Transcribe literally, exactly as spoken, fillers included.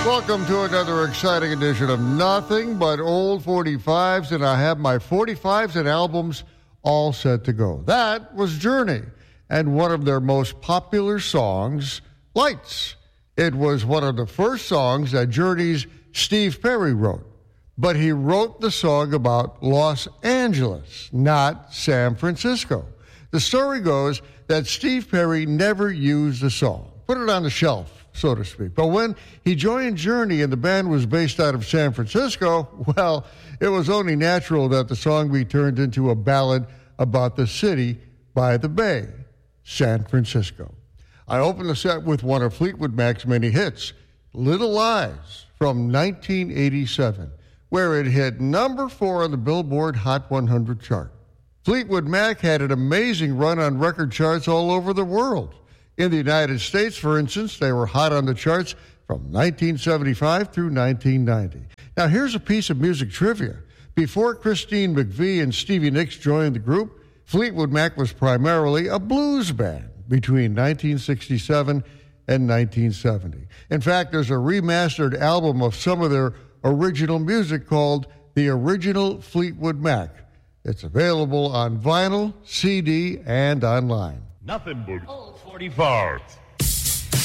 Welcome to another exciting edition of Nothing But Old forty-fives, and I have my forty-fives and albums all set to go. That was Journey, and one of their most popular songs, Lights. It was one of the first songs that Journey's Steve Perry wrote, but he wrote the song about Los Angeles, not San Francisco. The story goes that Steve Perry never used the song, put it on the shelf, so to speak. But when he joined Journey and the band was based out of San Francisco, well, it was only natural that the song be turned into a ballad about the city by the bay, San Francisco. I opened the set with one of Fleetwood Mac's many hits, Little Lies, from nineteen eighty-seven, where it hit number four on the Billboard Hot one hundred chart. Fleetwood Mac had an amazing run on record charts all over the world. In the United States, for instance, they were hot on the charts from nineteen seventy-five through nineteen ninety. Now, here's a piece of music trivia. Before Christine McVie and Stevie Nicks joined the group, Fleetwood Mac was primarily a blues band between nineteen sixty-seven and nineteen seventy. In fact, there's a remastered album of some of their original music called The Original Fleetwood Mac. It's available on vinyl, C D, and online. Nothing but old forty-fives.